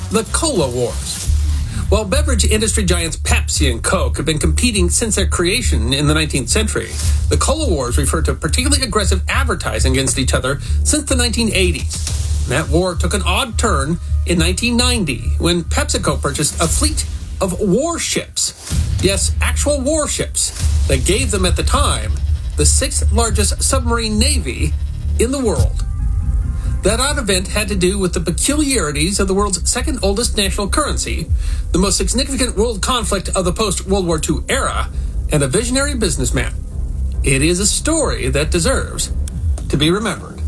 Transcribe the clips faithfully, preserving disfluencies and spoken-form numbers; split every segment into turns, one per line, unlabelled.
the Cola Wars. While beverage industry giants Pepsi and Coke have been competing since their creation in the nineteenth century, the Cola Wars refer to particularly aggressive advertising against each other since the nineteen eighties. And that war took an odd turn in nineteen ninety when PepsiCo purchased a fleet of warships. Yes, actual warships that gave them at the time the sixth largest submarine navy in the world. That odd event had to do with the peculiarities of the world's second oldest national currency, the most significant world conflict of the post-World War Two era, and a visionary businessman. It is a story that deserves to be remembered.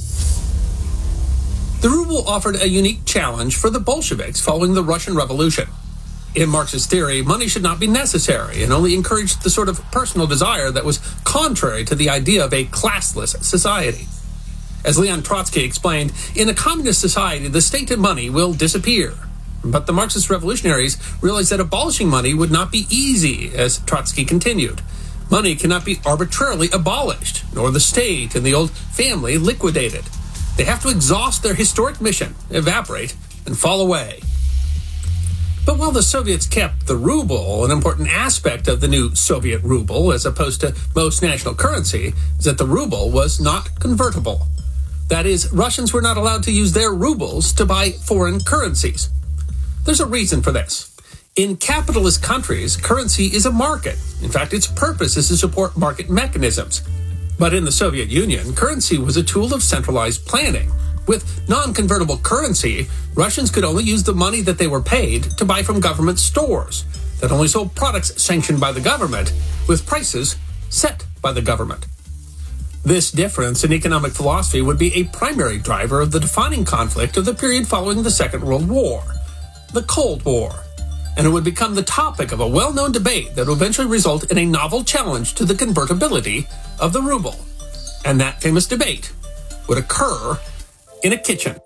The ruble offered a unique challenge for the Bolsheviks following the Russian Revolution. In Marxist theory, money should not be necessary and only encouraged the sort of personal desire that was contrary to the idea of a classless society. As Leon Trotsky explained, in a communist society, the state and money will disappear. But the Marxist revolutionaries realized that abolishing money would not be easy, as Trotsky continued. Money cannot be arbitrarily abolished, nor the state and the old family liquidated. They have to exhaust their historic mission, evaporate, and fall away. But while the Soviets kept the ruble, an important aspect of the new Soviet ruble, as opposed to most national currency, is that the ruble was not convertible. That is, Russians were not allowed to use their rubles to buy foreign currencies. There's a reason for this. In capitalist countries, currency is a market. In fact, its purpose is to support market mechanisms. But in the Soviet Union, currency was a tool of centralized planning. With non-convertible currency, Russians could only use the money that they were paid to buy from government stores that only sold products sanctioned by the government, with prices set by the government. This difference in economic philosophy would be a primary driver of the defining conflict of the period following the Second World War, the Cold War, and it would become the topic of a well-known debate that would eventually result in a novel challenge to the convertibility of the ruble. And that famous debate would occur in a kitchen.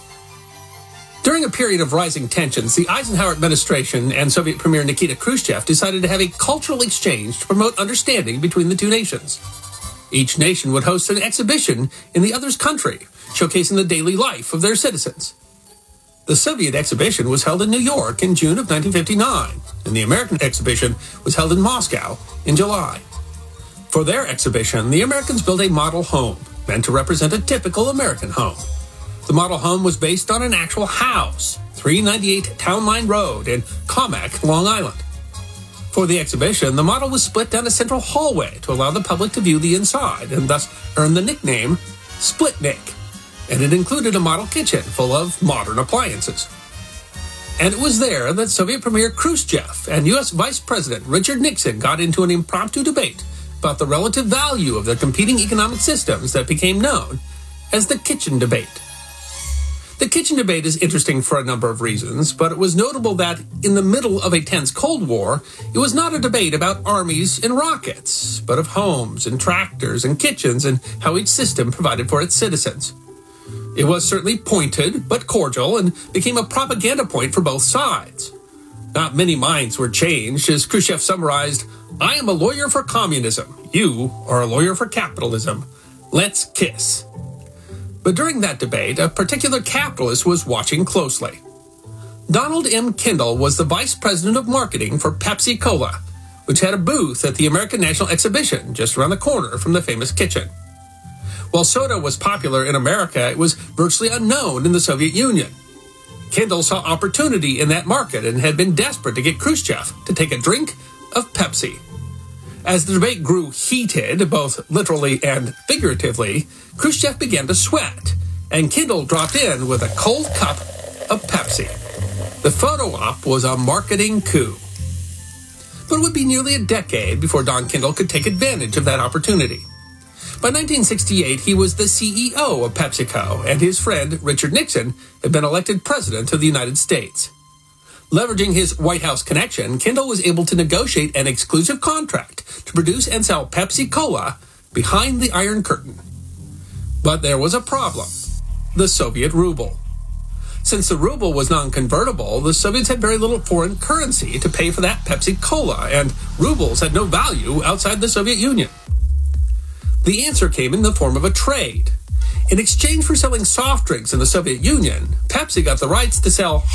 During a period of rising tensions, the Eisenhower administration and Soviet Premier Nikita Khrushchev decided to have a cultural exchange to promote understanding between the two nations. Each nation would host an exhibition in the other's country, showcasing the daily life of their citizens. The Soviet exhibition was held in New York in June of nineteen fifty-nine, and the American exhibition was held in Moscow in July. For their exhibition, the Americans built a model home, meant to represent a typical American home. The model home was based on an actual house, three ninety-eight Town Line Road in Commack, Long Island. For the exhibition, the model was split down a central hallway to allow the public to view the inside and thus earn the nickname Split-Nick. And it included a model kitchen full of modern appliances. And it was there that Soviet Premier Khrushchev and U S Vice President Richard Nixon got into an impromptu debate about the relative value of their competing economic systems that became known as the kitchen debate. The kitchen debate is interesting for a number of reasons, but it was notable that in the middle of a tense Cold War, it was not a debate about armies and rockets, but of homes and tractors and kitchens and how each system provided for its citizens. It was certainly pointed, but cordial, and became a propaganda point for both sides. Not many minds were changed as Khrushchev summarized, "I am a lawyer for communism. You are a lawyer for capitalism. Let's kiss." But during that debate, a particular capitalist was watching closely. Donald M. Kendall was the vice president of marketing for Pepsi Cola, which had a booth at the American National Exhibition just around the corner from the famous kitchen. While soda was popular in America, it was virtually unknown in the Soviet Union. Kendall saw opportunity in that market and had been desperate to get Khrushchev to take a drink of Pepsi. As the debate grew heated, both literally and figuratively, Khrushchev began to sweat, and Kendall dropped in with a cold cup of Pepsi. The photo op was a marketing coup. But it would be nearly a decade before Don Kendall could take advantage of that opportunity. By nineteen sixty-eight, he was the C E O of PepsiCo, and his friend, Richard Nixon, had been elected president of the United States. Leveraging his White House connection, Kendall was able to negotiate an exclusive contract to produce and sell Pepsi Cola behind the Iron Curtain. But there was a problem: the Soviet ruble. Since the ruble was non-convertible, the Soviets had very little foreign currency to pay for that Pepsi Cola, and rubles had no value outside the Soviet Union. The answer came in the form of a trade. In exchange for selling soft drinks in the Soviet Union, Pepsi got the rights to sell